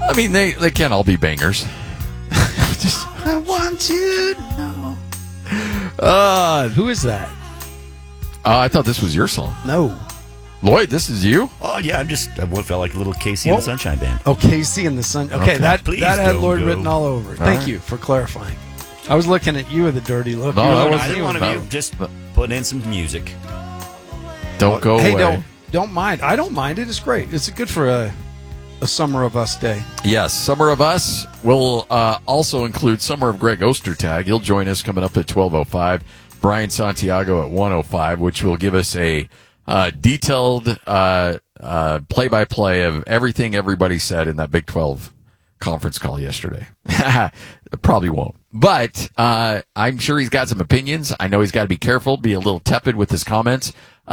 I mean, they can't all be bangers. I want you to know. Who is that? I thought this was your song. No. Lloyd, this is you? Oh, yeah, I felt like a little Casey and the Sunshine Band. Oh, Casey and the Sun. Okay, that had Lloyd written all over it. Thank you for clarifying. I was looking at you with a dirty look. No, I didn't want to just put in some music. Don't go away. Hey, don't mind. I don't mind it. It's great. It's good for a Summer of Us day. Yes, Summer of Us will also include Summer of Greg Ostertag. He'll join us coming up at 12:05. Brian Santiago at 1:05, which will give us a detailed play-by-play of everything everybody said in that Big 12 conference call yesterday. Probably won't. But I'm sure he's got some opinions. I know he's got to be careful, be a little tepid with his comments.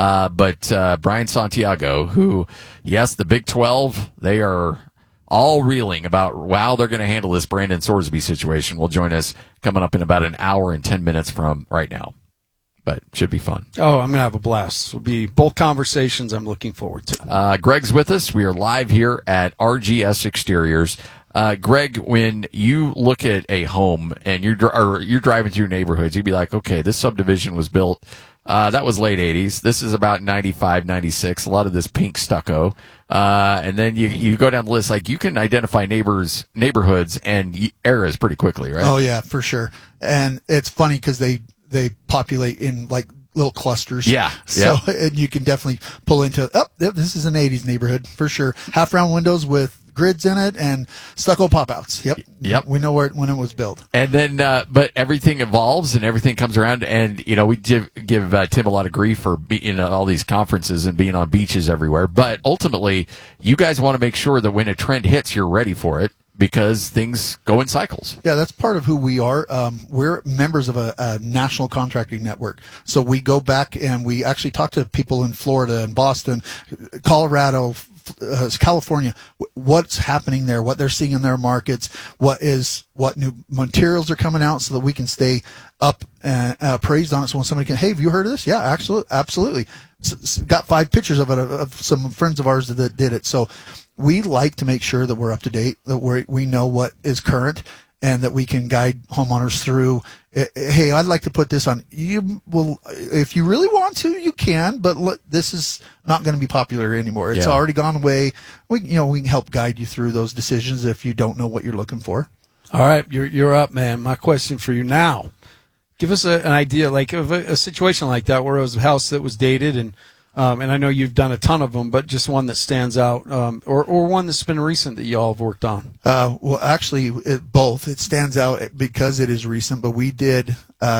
But Brian Santiago, who, yes, the Big 12, they are all reeling about how they're going to handle this Brandon Sorsby situation, will join us coming up in about an hour and 10 minutes from right now. But should be fun. Oh, I'm going to have a blast. It'll be both conversations I'm looking forward to. Greg's with us. We are live here at RGS Exteriors. Greg, when you look at a home and you're driving through neighborhoods, you'd be like, okay, this subdivision was built, that was late 80s. This is about 95, 96. A lot of this pink stucco. And then you go down the list, like you can identify neighborhoods and eras pretty quickly, right? Oh yeah, for sure. And it's funny because they populate in like little clusters. Yeah. So and you can definitely pull into, this is an 80s neighborhood for sure. Half round windows with grids in it and stucco pop-outs. Yep. We know when it was built. And then, but everything evolves and everything comes around. And, we give Tim a lot of grief for being at all these conferences and being on beaches everywhere. But ultimately, you guys want to make sure that when a trend hits, you're ready for it because things go in cycles. Yeah, that's part of who we are. We're members of a national contracting network. So we go back and we actually talk to people in Florida and Boston, Colorado, California, what's happening there, what they're seeing in their markets, what new materials are coming out so that we can stay up and appraised on it. So when somebody can, hey, have you heard of this? Yeah, absolutely. Got 5 pictures of it of some friends of ours that did it. So we like to make sure that we're up to date, that we know what is current, and that we can guide homeowners through. Hey, I'd like to put this on. You will, if you really want to, you can, but this is not going to be popular anymore. It's already gone away. We can help guide you through those decisions if you don't know what you're looking for. All right, you're up, man. My question for you now: give us an idea, like of a situation like that, where it was a house that was dated, and I know you've done a ton of them, but just one that stands out, or one that's been recent that y'all have worked on. Well, actually, both. It stands out because it is recent, but we did.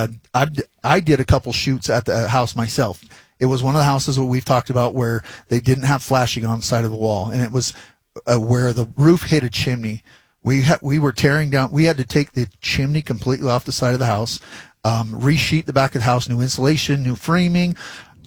I did a couple shoots at the house myself. It was one of the houses that we've talked about where they didn't have flashing on the side of the wall, and it was where the roof hit a chimney. We were tearing down. We had to take the chimney completely off the side of the house, resheet the back of the house, new insulation, new framing.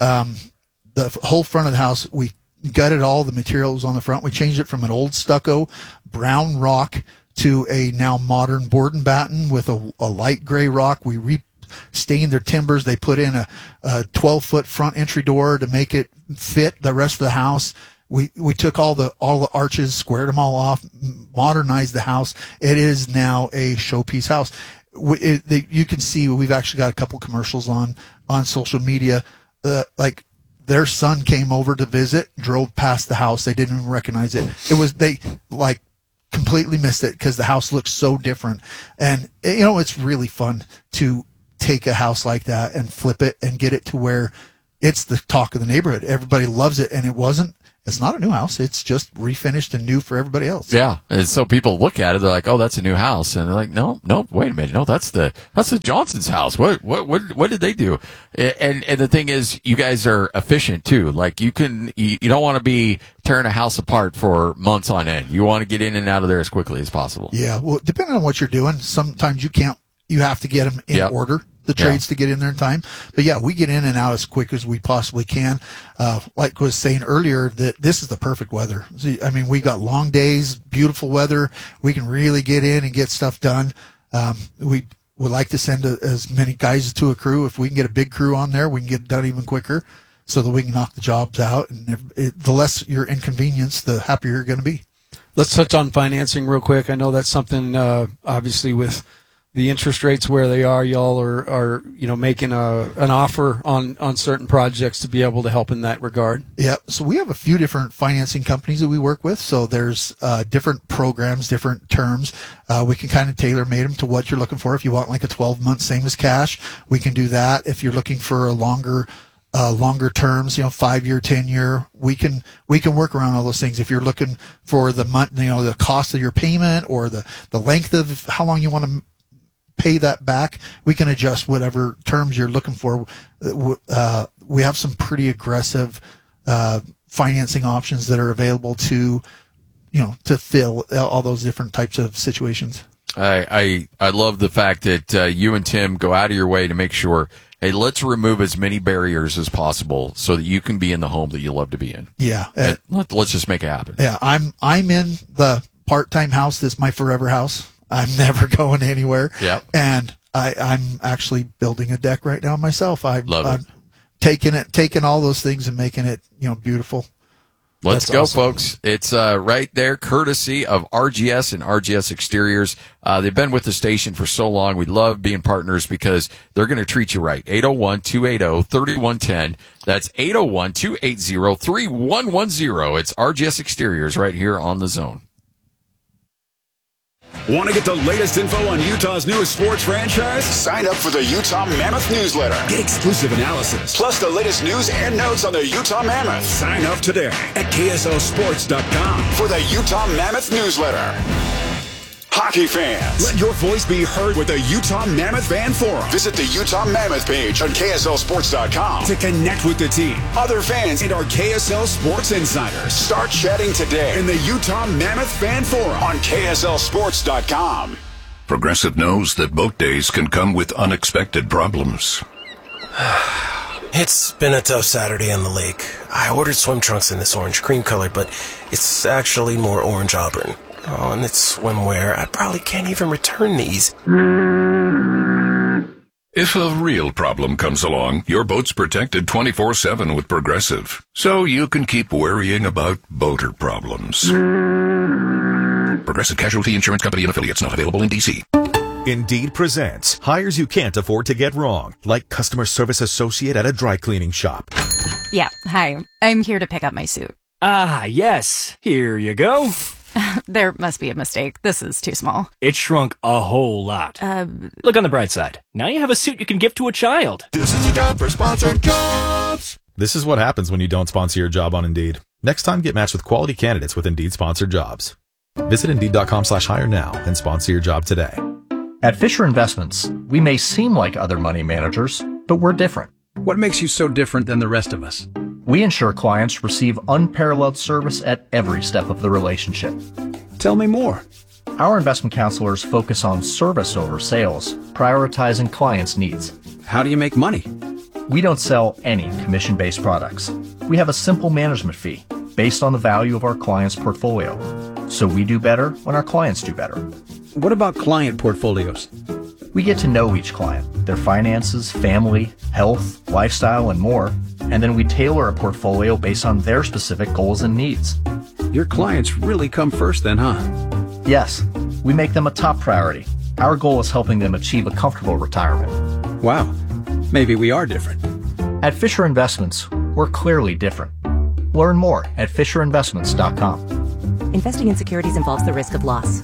The whole front of the house, we gutted all the materials on the front. We changed it from an old stucco brown rock to a now modern board and batten with a light gray rock. We stained their timbers. They put in a 12-foot front entry door to make it fit the rest of the house. We took all the arches, squared them all off, modernized the house. It is now a showpiece house. You can see we've actually got a couple commercials on social media, like. Their son came over to visit, drove past the house. They didn't even recognize it. They completely missed it because the house looks so different. And, it's really fun to take a house like that and flip it and get it to where it's the talk of the neighborhood. Everybody loves it. And it's not a new house. It's just refinished and new for everybody else. Yeah. And so people look at it, they're like, oh, that's a new house. And they're like, no, wait a minute. No, that's the Johnson's house. What did they do? And the thing is, you guys are efficient too. Like you don't want to be tearing a house apart for months on end. You want to get in and out of there as quickly as possible. Yeah. Well, depending on what you're doing, sometimes you have to get them in order. The trades to get in there in time. But yeah, we get in and out as quick as we possibly can. Like I was saying earlier, that this is the perfect weather. We got long days, beautiful weather. We can really get in and get stuff done. We would like to send as many guys to a crew. If we can get a big crew on there, we can get it done even quicker so that we can knock the jobs out. And the less you're inconvenienced, the happier you're going to be. Let's touch on financing real quick. I know that's something, obviously, with the interest rates where they are, y'all are making an offer on certain projects to be able to help in that regard. Yeah, so we have a few different financing companies that we work with. So there's different programs, different terms. We can kind of tailor-made them to what you're looking for. If you want like a 12-month same as cash, we can do that. If you're looking for a longer terms, 5-year, 10-year, we can work around all those things. If you're looking for the month, the cost of your payment or the length of how long you want to pay that back, we can adjust whatever terms you're looking for. We have some pretty aggressive financing options that are available to fill all those different types of situations. I love the fact that you and Tim go out of your way to make sure, hey, let's remove as many barriers as possible so that you can be in the home that you love to be in. Yeah. Let's just make it happen. Yeah. I'm in the part-time house that's my forever house. I'm never going anywhere. Yeah. And I'm actually building a deck right now myself. I'm it. taking all those things and making it, beautiful. Let's That's go, awesome. folks. It's right there, courtesy of RGS and RGS Exteriors. They've been with the station for so long. We love being partners because they're going to treat you right. 801-280-3110. That's 801-280-3110. It's RGS Exteriors right here on the Zone. Want to get the latest info on Utah's newest sports franchise? Sign up for the Utah Mammoth newsletter. Get exclusive analysis, plus the latest news and notes on the Utah Mammoth. Sign up today at KSLSports.com for the Utah Mammoth newsletter. Hockey fans, let your voice be heard with the Utah Mammoth Fan Forum. Visit the Utah Mammoth page on KSLSports.com to connect with the team, other fans, and our KSL Sports insiders. Start chatting today in the Utah Mammoth Fan Forum on KSLSports.com. Progressive knows that boat days can come with unexpected problems. It's been a tough Saturday on the lake. I ordered swim trunks in this orange cream color, but it's actually more orange auburn. Oh, and it's swimwear. I probably can't even return these. If a real problem comes along, your boat's protected 24/7 with Progressive, so you can keep worrying about boater problems. Progressive Casualty Insurance Company and Affiliates, not available in D.C. Indeed presents hires you can't afford to get wrong, like customer service associate at a dry cleaning shop. Yeah, hi. I'm here to pick up my suit. Ah, yes. Here you go. There must be a mistake. This is too small. It shrunk a whole lot. Look on the bright side. Now you have a suit you can give to a child. This is a job for sponsored jobs. This is what happens when you don't sponsor your job on Indeed. Next time, get matched with quality candidates with Indeed sponsored jobs. Visit Indeed.com/hire now and sponsor your job today. At Fisher Investments, we may seem like other money managers, but we're different. What makes you so different than the rest of us? We ensure clients receive unparalleled service at every step of the relationship. Tell me more. Our investment counselors focus on service over sales, prioritizing clients' needs. How do you make money? We don't sell any commission-based products. We have a simple management fee based on the value of our client's portfolio. So we do better when our clients do better. What about client portfolios? We get to know each client, their finances, family, health, lifestyle, and more, and then we tailor a portfolio based on their specific goals and needs. Your clients really come first then, huh? Yes, we make them a top priority. Our goal is helping them achieve a comfortable retirement. Wow, maybe we are different. At Fisher Investments, we're clearly different. Learn more at FisherInvestments.com. Investing in securities involves the risk of loss.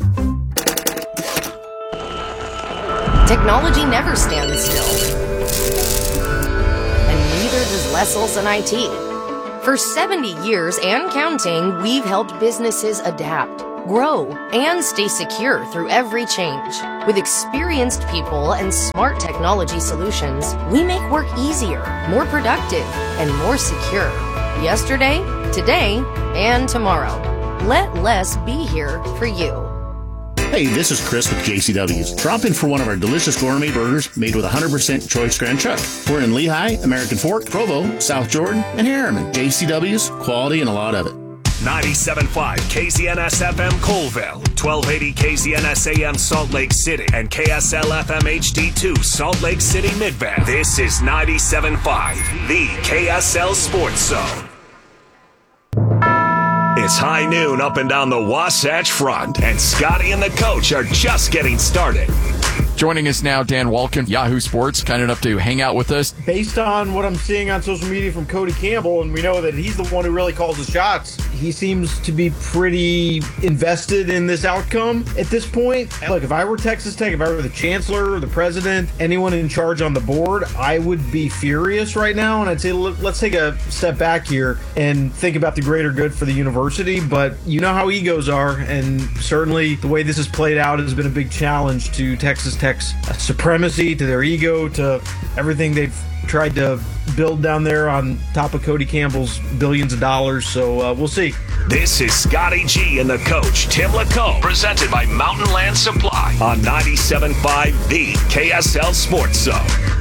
Technology never stands still. And neither does Leslie and IT. For 70 years and counting, we've helped businesses adapt, grow, and stay secure through every change. With experienced people and smart technology solutions, we make work easier, more productive, and more secure. Yesterday, today, and tomorrow. Let Les be here for you. Hey, this is Chris with JCW's. Drop in for one of our delicious gourmet burgers made with 100% choice Grand Chuck. We're in Lehigh, American Fork, Provo, South Jordan, and Harriman. JCW's, quality and a lot of it. 97.5 KZNS FM Colville, 1280 KZNS AM Salt Lake City, and KSL FM HD2 Salt Lake City Midvale. This is 97.5, the KSL Sports Zone. It's high noon up and down the Wasatch Front, and Scotty and the coach are just getting started. Joining us now, Dan Walken, Yahoo Sports, kind enough to hang out with us. Based on what I'm seeing on social media from Cody Campbell, and we know that he's the one who really calls the shots, he seems to be pretty invested in this outcome at this point. Look, if I were Texas Tech, if I were the chancellor, the president, anyone in charge on the board, I would be furious right now, and I'd say, let's take a step back here and think about the greater good for the university. But you know how egos are, and certainly the way this has played out has been a big challenge to Texas Tech's supremacy, to their ego, to everything they've tried to build down there on top of Cody Campbell's billions of dollars. So we'll see. This is Scotty G and the coach, Tim Lacombe, presented by Mountain Land Supply on 97.5 The KSL Sports Zone.